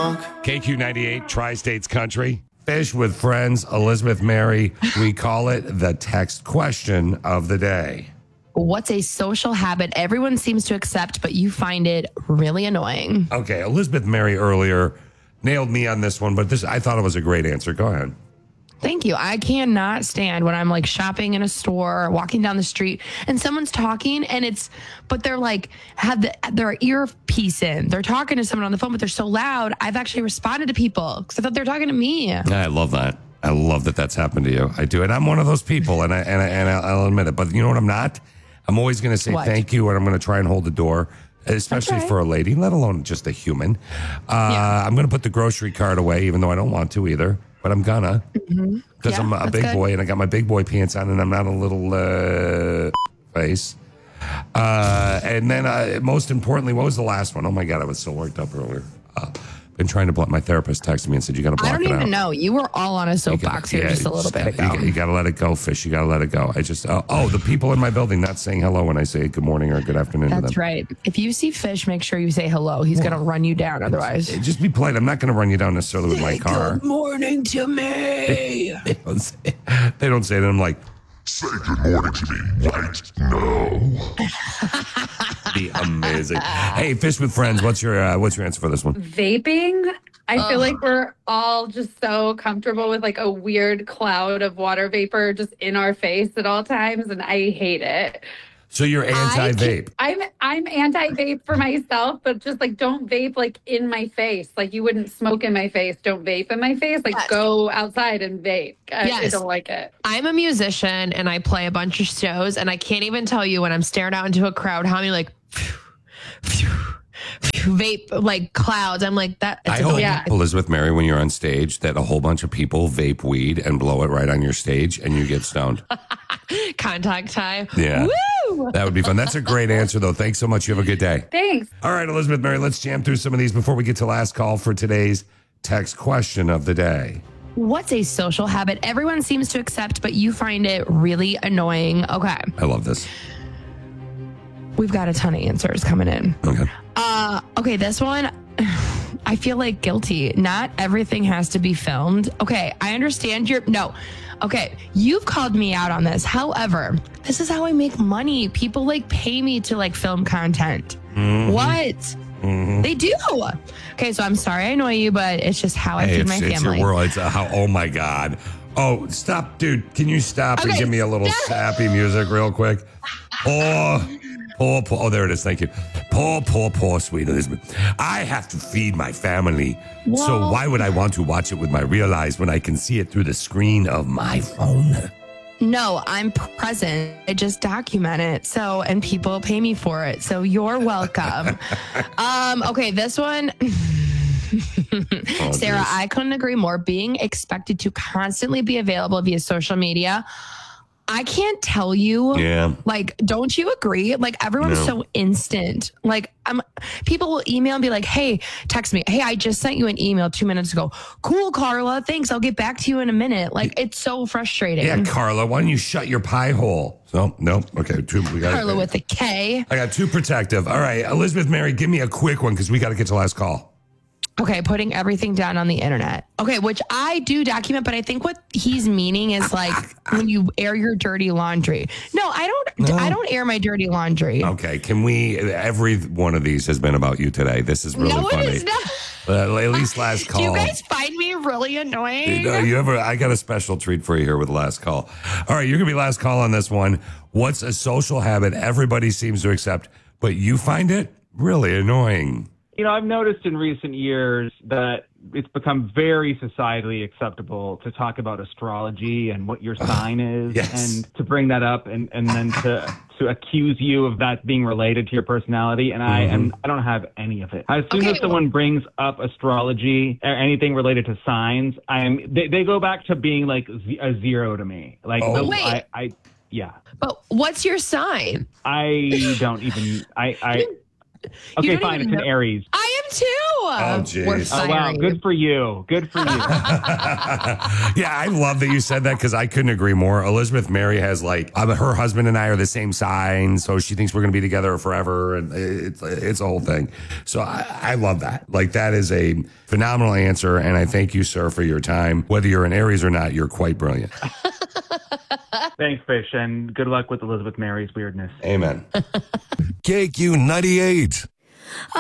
KQ98, Tri-States Country. Fish with Friends, Elizabeth Mary. We call it the text question of the day. What's a social habit everyone seems to accept, but you find it really annoying? Okay, Elizabeth Mary earlier nailed me on this one, but I thought it was a great answer. Go ahead. Thank you. I cannot stand when I'm like shopping in a store, walking down the street, and someone's talking, but they're like have their earpiece in. They're talking to someone on the phone, but they're so loud. I've actually responded to people because I thought they were talking to me. I love that. I love that that's happened to you. I do, and I'm one of those people, and I'll admit it. But you know what? I'm not. I'm always going to say thank you, and I'm going to try and hold the door, especially for a lady, let alone just a human. I'm going to put the grocery cart away, even though I don't want to either. But I'm gonna, because I'm a big boy and I got my big boy pants on and I'm not a little face. And then most importantly, what was the last one? Oh my God, I was so worked up earlier. Been trying to block. My therapist texted me and said, you got to block it out. I don't even know. You were all on a soapbox here just a little bit ago. You got to let it go, Fish. You got to let it go. I just, the people in my building not saying hello when I say good morning or good afternoon to them. That's right. If you see Fish, make sure you say hello. He's going to run you down otherwise. Just be polite. I'm not going to run you down necessarily with my car. Good morning to me. They don't say it. I'm like, say good morning to me right now. Be amazing. Hey, Fish with Friends, what's your answer for this one? Vaping. I feel like we're all just so comfortable with like a weird cloud of water vapor just in our face at all times, and I hate it. So you're anti-vape? I'm anti-vape for myself, but just like don't vape like in my face. Like you wouldn't smoke in my face. Don't vape in my face. Like go outside and vape. I don't like it. I'm a musician and I play a bunch of shows, and I can't even tell you when I'm staring out into a crowd how many like vape like clouds. I'm like that. I hope, Elizabeth Mary, when you're on stage, that a whole bunch of people vape weed and blow it right on your stage, and you get stoned. Contact high. Yeah. Woo! That would be fun. That's a great answer, though. Thanks so much. You have a good day. Thanks. All right, Elizabeth Mary, let's jam through some of these before we get to last call for today's text question of the day. What's a social habit everyone seems to accept, but you find it really annoying? Okay. I love this. We've got a ton of answers coming in. Okay, this one, I feel like guilty. Not everything has to be filmed. Okay, I understand you've called me out on this. However, this is how I make money. People like pay me to like film content. Mm-hmm. What? Mm-hmm. They do. Okay, so I'm sorry I annoy you, but it's just how I feed my family. It's your world. It's oh my God. Oh, stop, dude. Can you stop and give me a little sappy music real quick? Oh, there it is. Thank you. Poor, sweet Elizabeth. I have to feed my family. Whoa. So why would I want to watch it with my real eyes when I can see it through the screen of my phone? No, I'm present. I just document it. And people pay me for it. So you're welcome. Okay, this one. Sarah, I couldn't agree more. Being expected to constantly be available via social media. I can't tell you. Yeah. Like, don't you agree? Like, everyone's so instant. Like, people will email and be like, hey, text me. Hey, I just sent you an email 2 minutes ago. Cool, Carla. Thanks. I'll get back to you in a minute. Like, it's so frustrating. Yeah, Carla, why don't you shut your pie hole? So, no. Okay. Carla with a K. I got too protective. All right. Elizabeth Mary, give me a quick one because we got to get to last call. Okay, putting everything down on the internet. Okay, which I do document, but I think what he's meaning is like when you air your dirty laundry. No, I don't air my dirty laundry. Okay, can we? Every one of these has been about you today. This is really funny. No, it is not. At least last call. Do you guys find me really annoying? I got a special treat for you here with last call. All right, you're gonna be last call on this one. What's a social habit everybody seems to accept, but you find it really annoying? You know, I've noticed in recent years that it's become very societally acceptable to talk about astrology and what your sign is, and to bring that up and then to accuse you of that being related to your personality. And I don't have any of it. As soon as someone brings up astrology or anything related to signs, they go back to being like a zero to me. Like, yeah. But what's your sign? I don't even. Okay, fine. It's an Aries. I am too. Oh, jeez. Oh, wow. Good for you. Good for you. Yeah, I love that you said that because I couldn't agree more. Elizabeth Mary has her husband and I are the same sign, so she thinks we're going to be together forever, and it's a whole thing. So I love that. Like, that is a phenomenal answer, and I thank you, sir, for your time. Whether you're an Aries or not, you're quite brilliant. Thanks, Fish, and good luck with Elizabeth Mary's weirdness. Amen. KQ 98.